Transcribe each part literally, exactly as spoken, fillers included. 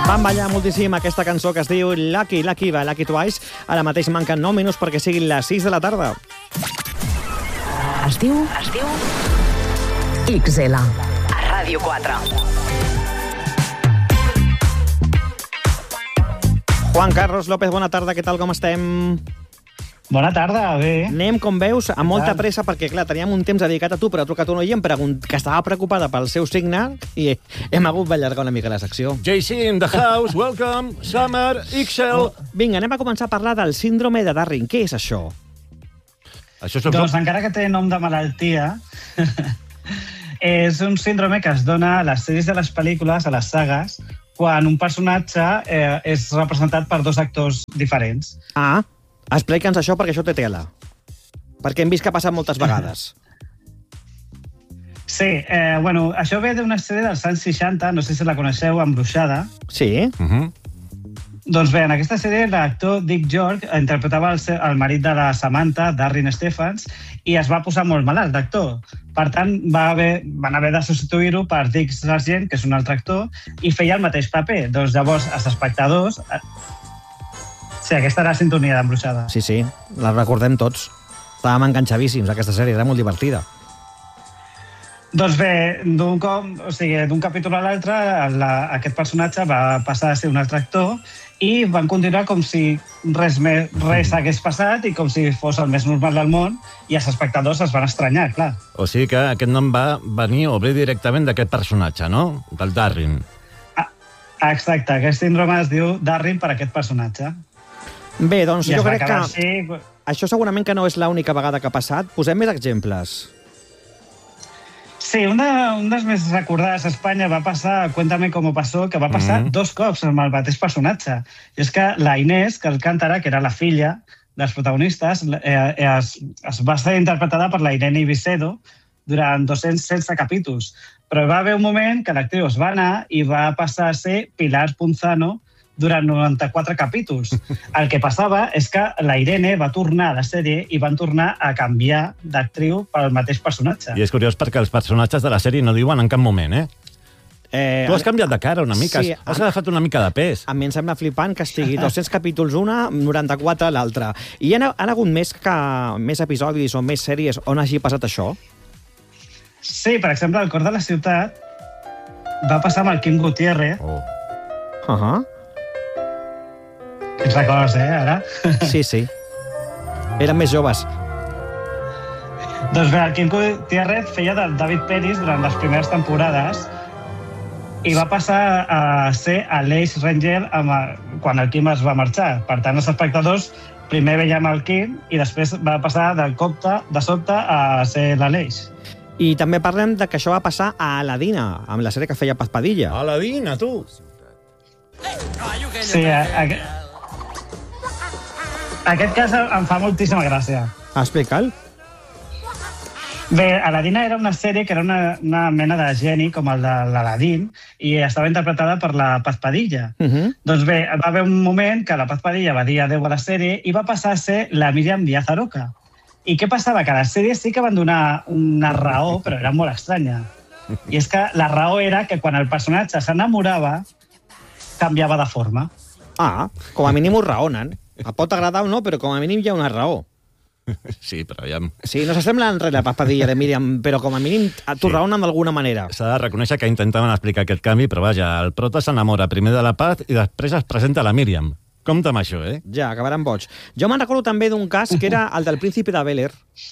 Van ballar moltíssim aquesta cançó que es diu Lucky, Lucky, va, Lucky Twice. Ara mateix manquen nou minuts perquè siguin les sis de la tarda. Es diu... Es diu... X L. A Ràdio quatre. Juan Carlos López, bona tarda, què tal, com estem? Bona tarda, bé. Anem, com veus, amb molta pressa, perquè, clar, teníem un temps dedicat a tu, però ha trucat una oient pregunt... que estava preocupada pel seu signe i hem hagut d'allargar una mica la secció. J C in the house, welcome, Summer, X L... Vinga, anem a començar a parlar del síndrome de Darwin. Què és això? Això és Doncs encara que té nom de malaltia, és un síndrome que es dona a les sèries de les pel·lícules, a les sagues, quan un personatge eh, és representat per dos actors diferents. Ah, explica'ns això perquè això té tela. Perquè hem vist que ha passat moltes vegades. Sí, eh, bueno, això ve d'una sèrie dels anys seixanta, no sé si la coneixeu, Embruixada. Sí. Uh -huh. Doncs bé, en aquesta sèrie l'actor Dick York interpretava el, seu, el marit de la Samantha, Darrin Stephens, i es va posar molt malalt d'actor. Per tant, va haver, van haver de substituir-ho per Dick Sargent, que és un altre actor, i feia el mateix paper. Doncs llavors, els espectadors... Sí, aquesta era la sintonia d'Embruixada. Sí, sí, la recordem tots. Estàvem enganxadíssims, aquesta sèrie, era molt divertida. Doncs bé, d'un cop, o sigui, d'un capítol a l'altre, aquest personatge va passar a ser un altre actor i van continuar com si res, més, res hagués passat i com si fos el més normal del món, i els espectadors es van estranyar, clar. O sigui que aquest nom va venir o ve directament d'aquest personatge, no? Del Darwin. Ah, exacte, aquest síndrome es diu Darwin per aquest personatge. Bé, doncs I jo crec que així... això segurament que no és l'única vegada que ha passat. Posem més exemples. Sí, una, un dels més recordats a Espanya va passar, Cuéntame cómo pasó, que va passar mm -hmm. dos cops amb el mateix personatge. I és que la Inés, que el Alcántara, que era la filla dels protagonistes, eh, es, es va ser interpretada per la Irene Ibicedo durant dos-cents setze capítols. Però va haver un moment que l'actriu es va anar i va passar a ser Pilar Punzano durant noranta-quatre capítols. El que passava és que la Irene va tornar a la sèrie i van tornar a canviar d'actriu pel mateix personatge. I és curiós perquè els personatges de la sèrie no diuen en cap moment, eh? eh tu has canviat de cara una mica, sí, has agafat una mica de pes. A mi em sembla flipant que estigui dos-cents capítols una, noranta-quatre l'altra. I hi ha, han hagut més, que, més episodis o més sèries on hagi passat això? Sí, per exemple, al Cor de la Ciutat va passar amb el Quim Gutiérrez. Oh. Uh -huh. Ens records, eh, ara? Sí, sí. Eren més joves. Doncs bé, el Quim Gutiérrez feia de David Peris durant les primeres temporades i va passar a ser Aleix Rengel amb el, quan el Quim es va marxar. Per tant, els espectadors primer veiem el Quim i després va passar del copte, de sobte a ser l'Aleix. I també parlem de que això va passar a Aladina, amb la sèrie que feia Paz Padilla. Aladina, tu! Sí, aquest... Aquest cas em fa moltíssima gràcia. Explica'l. Bé, Aladina era una sèrie que era una, una mena de geni com el de l'Aladín i estava interpretada per la Paz Padilla. Uh -huh. Doncs bé, va haver un moment que la Paz Padilla va dir adéu a la sèrie i va passar a ser la Míriam Díaz Aroca. I què passava? Que a la sèrie sí que van donar una raó, però era molt estranya. I és que la raó era que quan el personatge s'enamorava, canviava de forma. Ah, com a mínim ho raonen. Et pot agradar o no, però com a mínim hi ha una raó. Sí, però ja... Sí, no s'assembla en res la Paz Padilla de Míriam, però com a mínim t'ho sí. raonen d'alguna manera. S'ha de reconèixer que intentaven explicar aquest canvi, però vaja, el prota s'enamora primer de la Paz i després es presenta a la Míriam. Compte amb això, eh? Ja, acabaran boig. Jo me'n recordo també d'un cas que era el del príncipe de Bel-Air.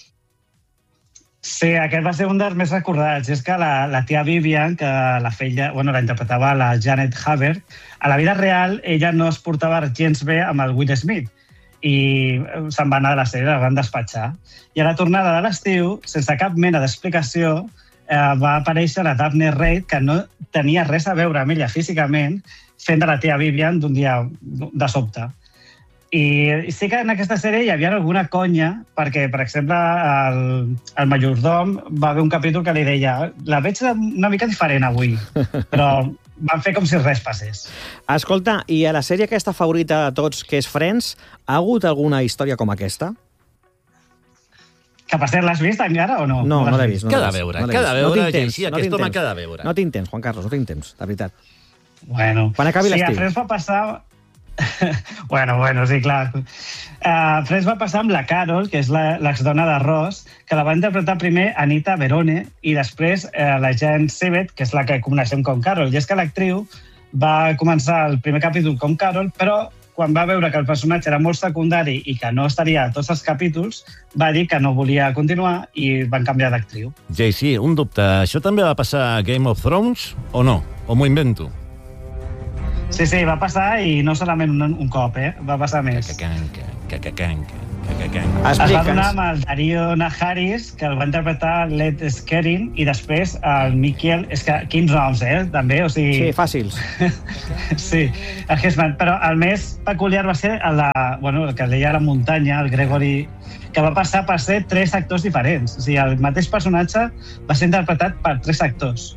Sí, aquest va ser un dels més recordats. És que la, la tia Vivian, que la feia, bueno, la interpretava la Janet Haber, a la vida real ella no es portava gens bé amb el Will Smith i se'n va anar de la sèrie, la van despatxar. I a la tornada de l'estiu, sense cap mena d'explicació, eh, va aparèixer la Daphne Reid, que no tenia res a veure amb ella físicament, fent de la tia Vivian d'un dia de sobte. I sí que en aquesta sèrie hi havia alguna conya, perquè, per exemple, el, el majordom va haver un capítol que li deia la veig una mica diferent avui, però van fer com si res passés. Escolta, i a la sèrie aquesta favorita de tots, que és Friends, ha hagut alguna història com aquesta? Que per cert, l'has vist encara o no? No, no l'he vist. Què ha de veure? Què ha de veure? Sí, aquest home què ha de veure? No tinc temps, Juan Carlos, no tinc temps, de veritat. Bueno, Quan acabi sí, l'estiu. a Friends va passar... bueno, bueno, sí, clar. Uh, Friends va passar amb la Carol, que és la- l'exdona de Ross, que la va interpretar primer Anita Verone i després uh, la Jen Sibbett, que és la que coneixem com Carol. I és que l'actriu va començar el primer capítol com Carol, però quan va veure que el personatge era molt secundari i que no estaria a tots els capítols, va dir que no volia continuar i van canviar d'actriu. J C, un dubte. Això també va passar a Game of Thrones o no? O m'ho invento? Sí, sí, va passar i no solament un, un cop, eh? Va passar més. Cacacanca, cacacanca, cacacanca. Es va donar Explica'ns. amb el Dario Najaris, que el va interpretar Led Skerin, i després el Mikiel... És que quins noms, eh? També, o sigui... Sí, fàcils. sí, el Hesman. Però el més peculiar va ser el, de, bueno, el que deia la muntanya, el Gregory, que va passar per ser tres actors diferents. O sigui, el mateix personatge va ser interpretat per tres actors.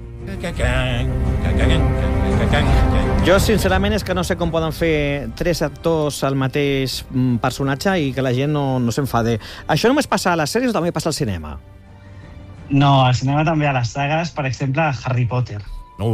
Jo, sincerament, és que no sé com poden fer tres actors al mateix mm, personatge i que la gent no, no s'enfade. Això només passa a les sèries o també passa al cinema? No, al cinema també a les sagues, per exemple, a Harry Potter. No.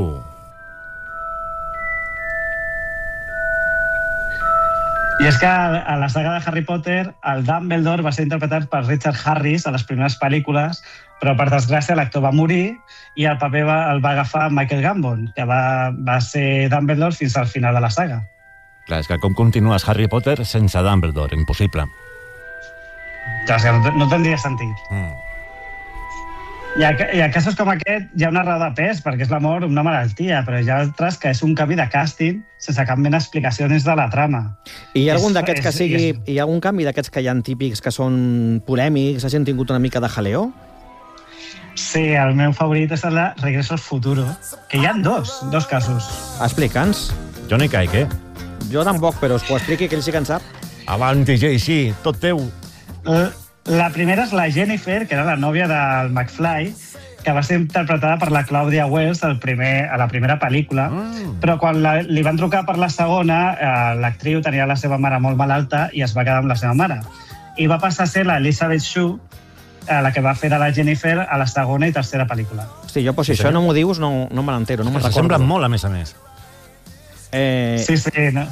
I és que a la saga de Harry Potter el Dumbledore va ser interpretat per Richard Harris a les primeres pel·lícules, però per desgràcia l'actor va morir i el paper va, el va agafar Michael Gambon, que va, va ser Dumbledore fins al final de la saga. Clar, és que com continues Harry Potter sense Dumbledore? Impossible. Ja, o sigui, no, no tindria sentit. Mm. I a, I a casos com aquest hi ha una raó de pes, perquè és l'amor una malaltia, però hi ha altres que és un canvi de càsting sense cap mena d'explicació dins de la trama. I hi ha algun És- d'aquests que és- sigui... és- Hi ha algun canvi d'aquests que hi ha típics que són polèmics, hagin tingut una mica de jaleo? Sí, el meu favorit és el de Regreso al Futuro, que hi ha dos, dos casos. Explica'ns. Jo no hi caic, eh? Jo tampoc, però us ho expliqui, que ell sí que en sap. Avanti, J C, tot teu. L- La primera és la Jennifer, que era la nòvia del McFly, que va ser interpretada per la Claudia Wells al primer, a la primera pel·lícula, Mm. però quan la, li van trucar per la segona, eh, l'actriu tenia la seva mare molt malalta i es va quedar amb la seva mare. I va passar a ser la Elizabeth Shue, eh, la que va fer de la Jennifer a la segona i tercera pel·lícula. Hosti, jo, pues, si Sí, això senyor. no m'ho dius, no, no me l'entero, no me'n Se recordo. semblen molt, a més a més. Eh, Sí, sí, no?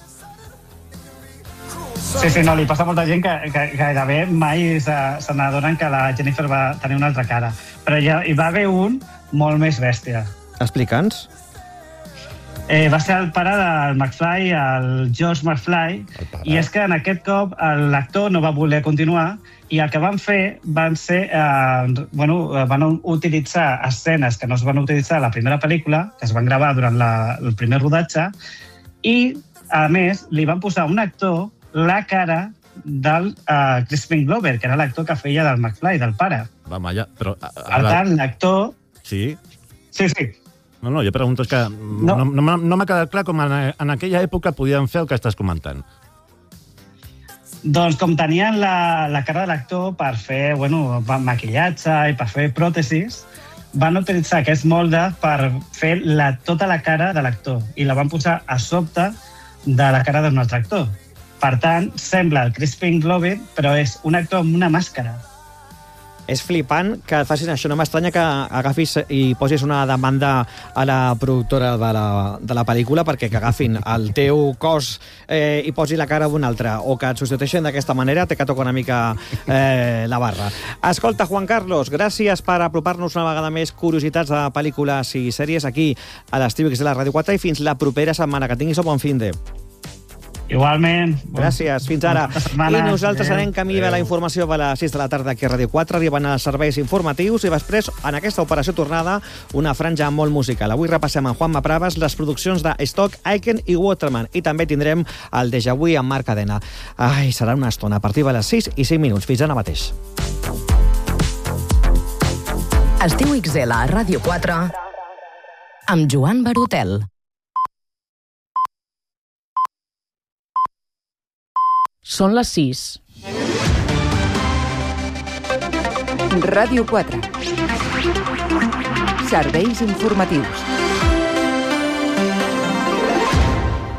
Sí, sí, no, li passa a molta gent que, que, que gairebé mai se, se n'adonen que la Jennifer va tenir una altra cara. Però ja, hi va haver un molt més bèstia. Explica'ns. Eh, va ser el pare del McFly, el George McFly, El pare. i és que en aquest cop l'actor no va voler continuar i el que van fer van ser... Eh, bueno, van utilitzar escenes que no es van utilitzar a la primera pel·lícula, que es van gravar durant la, el primer rodatge, i, a més, li van posar un actor la cara del uh, Crispin Glover, que era l'actor que feia del McFly, del pare. Va, ja, però... A, a, Per tant, l'actor... Sí? Sí, sí. No, no, jo pregunto, és que no, no, no, m'ha- no m'ha quedat clar com en, en aquella època podien fer el que estàs comentant. Doncs com tenien la, la cara de l'actor per fer bueno, maquillatge i per fer pròtesis, van utilitzar aquest molde per fer la, tota la cara de l'actor i la van posar a sobte de la cara d'un altre actor. Per tant, sembla el Crispin Glover, però és un actor amb una màscara. És flipant que facin això. No m'estranya que agafis i posis una demanda a la productora de la, de la pel·lícula perquè que agafin el teu cos eh, i posi la cara d'un altre o que et substitueixen d'aquesta manera, té que tocar una mica eh, la barra. Escolta, Juan Carlos, gràcies per apropar-nos una vegada més curiositats de pel·lícules i sèries aquí a l'Estiu X de la Ràdio quatre i fins la propera setmana. Que tinguis un bon fin de. Igualment. Gràcies, fins ara. Bona setmana. I nosaltres Adéu. anem camí de la informació a les sis de la tarda aquí a Ràdio quatre, arribant als serveis informatius i després, en aquesta operació tornada, una franja molt musical. Avui repassem amb Juanma Pravas les produccions de Stock, Aiken i Waterman i també tindrem el Déjà Vu amb Marc Cadena. Ai, serà una estona, a partir de les sis i cinc minuts. Fins ara mateix. Estiu X L a Ràdio quatre amb Joan Barotel. Són les sis. Ràdio quatre. Serveis informatius.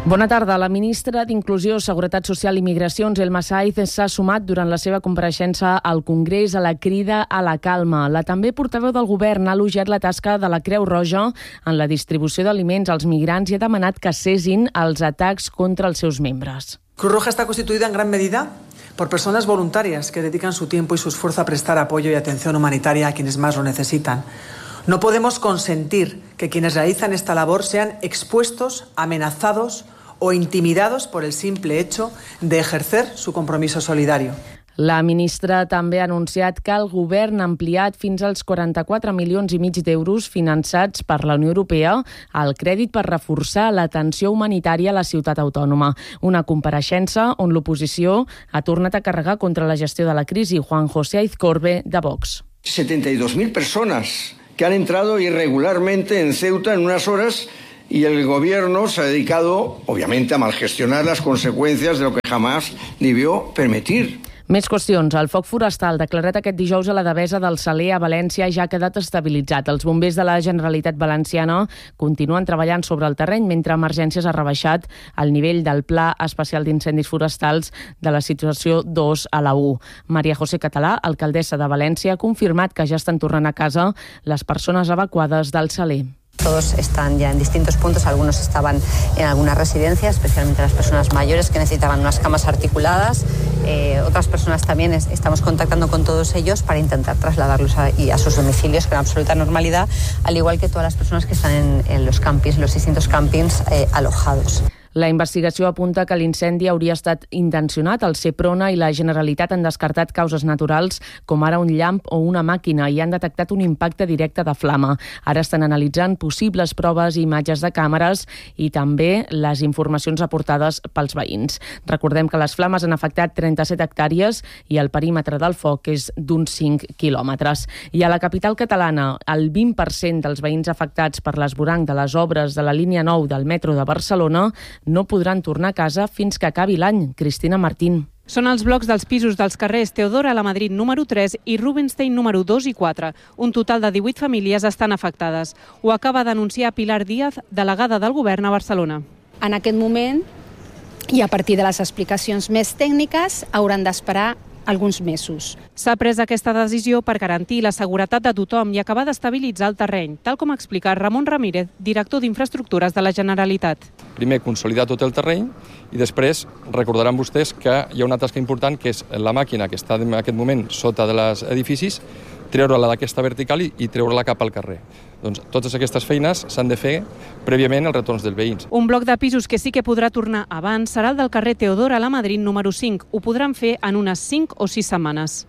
Bona tarda. La ministra d'Inclusió, Seguretat Social i Migracions, Elma Saiz, s'ha sumat durant la seva compareixença al Congrés a la crida a la calma. La també portaveu del govern ha elogiat la tasca de la Creu Roja en la distribució d'aliments als migrants i ha demanat que cessin els atacs contra els seus membres. Cruz Roja está constituida en gran medida por personas voluntarias que dedican su tiempo y su esfuerzo a prestar apoyo y atención humanitaria a quienes más lo necesitan. No podemos consentir que quienes realizan esta labor sean expuestos, amenazados o intimidados por el simple hecho de ejercer su compromiso solidario. La ministra també ha anunciat que el govern ha ampliat fins als quaranta-quatre milions i mig d'euros finançats per la Unió Europea al crèdit per reforçar l'atenció humanitària a la ciutat autònoma. Una compareixença on l'oposició ha tornat a carregar contra la gestió de la crisi. Juan José Aizcorbe, de Vox. setenta y dos mil personas que han entrado irregularmente en Ceuta en unas horas y el gobierno se ha dedicado, obviamente, a malgestionar las consecuencias de lo que jamás debió permitir. Més qüestions. El foc forestal declarat aquest dijous a la Devesa del Saler a València ja ha quedat estabilitzat. Els bombers de la Generalitat Valenciana continuen treballant sobre el terreny mentre Emergències ha rebaixat el nivell del Pla Especial d'Incendis Forestals de la situació dos a la u. Maria José Català, alcaldessa de València, ha confirmat que ja estan tornant a casa les persones evacuades del Saler. Todos están ya en distintos puntos, algunos estaban en algunas residencias, especialmente las personas mayores que necesitaban unas camas articuladas. Eh, otras personas también es, estamos contactando con todos ellos para intentar trasladarlos a, y a sus domicilios con absoluta normalidad, al igual que todas las personas que están en, en los campings, los distintos campings eh, alojados. La investigació apunta que l'incendi hauria estat intencionat. El Seprona i la Generalitat han descartat causes naturals com ara un llamp o una màquina i han detectat un impacte directe de flama. Ara estan analitzant possibles proves i imatges de càmeres i també les informacions aportades pels veïns. Recordem que les flames han afectat trenta-set hectàrees i el perímetre del foc és d'uns cinc quilòmetres. I a la capital catalana, el vint per cent dels veïns afectats per l'esvoranc de les obres de la línia nou del metro de Barcelona no podran tornar a casa fins que acabi l'any. Cristina Martín. Són els blocs dels pisos dels carrers Teodora Lamadrid número tres i Rubinstein número dos i quatre. Un total de divuit famílies estan afectades. Ho acaba d'anunciar Pilar Díaz, delegada del Govern a Barcelona. En aquest moment, i a partir de les explicacions més tècniques, hauran d'esperar alguns mesos. S'ha pres aquesta decisió per garantir la seguretat de tothom i acabar d'estabilitzar el terreny, tal com explica Ramon Ramírez, director d'Infraestructures de la Generalitat. Primer, consolidar tot el terreny i després recordaran vostès que hi ha una tasca important que és la màquina que està en aquest moment sota dels edificis, treure-la d'aquesta vertical i treure-la cap al carrer. Doncs totes aquestes feines s'han de fer prèviament als retorns dels veïns. Un bloc de pisos que sí que podrà tornar abans serà el del carrer Teodora Lamadrid número cinc. Ho podran fer en unes cinc o sis setmanes.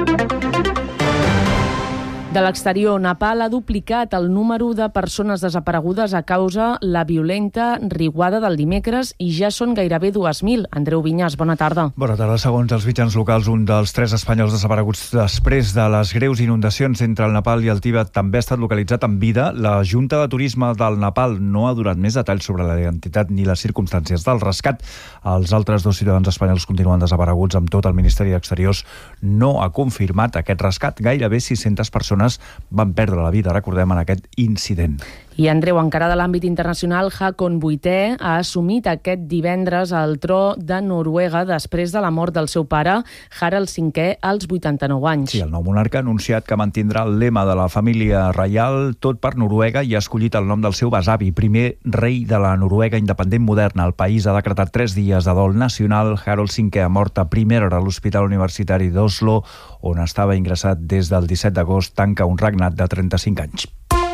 De l'exterior, Nepal ha duplicat el número de persones desaparegudes a causa la violenta riuada del dimecres i ja són gairebé dues mil. Andreu Vinyas, bona tarda. Bona tarda. Segons els mitjans locals, un dels tres espanyols desapareguts després de les greus inundacions entre el Nepal i el Tibet també ha estat localitzat amb vida. La Junta de Turisme del Nepal no ha donat més detalls sobre la identitat ni les circumstàncies del rescat. Els altres dos ciutadans espanyols continuen desapareguts. Amb tot, el Ministeri d'Exteriors no ha confirmat aquest rescat. Gairebé sis-centes persones van perdre la vida, recordem, en aquest incident. I Andreu, encara de l'àmbit internacional, Håkon vuitè ha assumit aquest divendres el tro de Noruega després de la mort del seu pare, Harald cinquè, als vuitanta-nou anys. Sí, el nou monarca ha anunciat que mantindrà el lema de la família reial, tot per Noruega, i ha escollit el nom del seu besavi, primer rei de la Noruega independent moderna. El país ha decretat tres dies de dol nacional. Harald cinquè ha mort a primera hora a l'Hospital Universitari d'Oslo, on estava ingressat des del disset d'agost, tanca un regnat de trenta-cinc anys.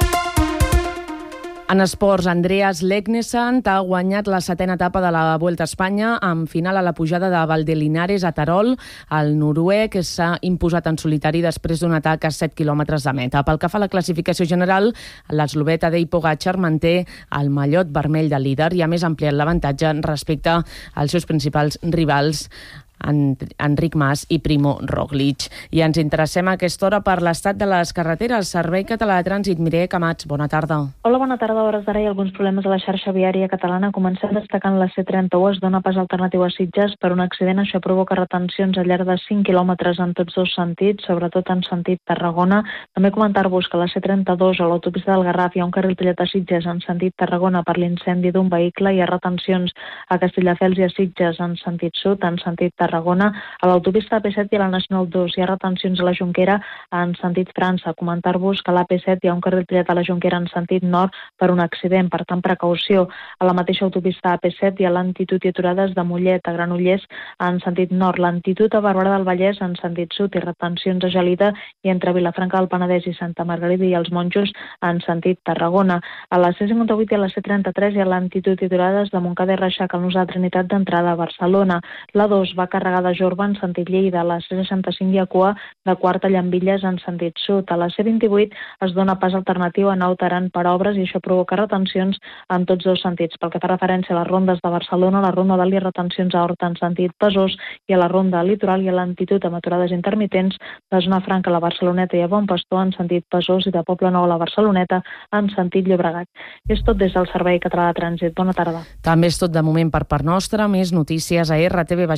En esports, Andreas Leknesand ha guanyat la setena etapa de la Vuelta a Espanya amb final a la pujada de Valdelinares a Terol. El noruec s'ha imposat en solitari després d'un atac a set quilòmetres de meta. Pel que fa a la classificació general, l'eslovè Tadej Pogačar manté el mallot vermell de líder i a més ha ampliat l'avantatge respecte als seus principals rivals Enric Mas i Primo Roglic. I ens interessem a aquesta hora per l'estat de les carreteres. Servei Català de Trànsit, Mireia Camats, bona tarda. Hola, bona tarda. A hores d'ara hi ha alguns problemes a la xarxa viària catalana. Comencem destacant la C trenta-u, es dona pas alternatiu a Sitges per un accident. Això provoca retencions al llarg de cinc quilòmetres en tots dos sentits, sobretot en sentit Tarragona. També comentar-vos que a la C trenta-dos a l'autopista del Garraf hi ha un carril tallat a Sitges en sentit Tarragona per l'incendi d'un vehicle. Hi ha retencions a Castelldefels i a Sitges en sentit sud, en sentit Tarragona. A l'autopista A P set i a la Nacional dos hi ha retencions a la Jonquera en sentit França. Comentar-vos que a l'A P set hi ha un carril tallat a la Jonquera en sentit nord per un accident, per tant precaució. A la mateixa autopista A P set hi ha lentitud i aturades de Mollet a Granollers en sentit nord, lentitud a Barberà del Vallès en sentit sud i retencions a Gelida i entre Vilafranca del Penedès i Santa Margarida i els Monjos en sentit Tarragona. A la C cinquanta-vuit i a la C trenta-tres hi ha lentitud i aturades de Montcada i Reixac al nus de Trinitat d'entrada a Barcelona. La dos va carregar de Jorba en sentit Lleida. A la C seixanta-cinc hi ha cua de Quart a Llambilles en sentit sud. A la C vint-i-vuit es dona pas alternatiu a Naut Aran per obres i això provoca retencions en tots dos sentits. Pel que fa referència a les rondes de Barcelona, la ronda d'Ali retencions a Horta en sentit Besòs i a la ronda Litoral i a lentitud amb aturades intermitents de Zona Franca a la Barceloneta i a Bon Pastor en sentit Besòs i de Poble Nou a la Barceloneta en sentit Llobregat. És tot des del Servei Català de Trànsit. Bona tarda. També és tot de moment per part nostra. Més notícies a r t v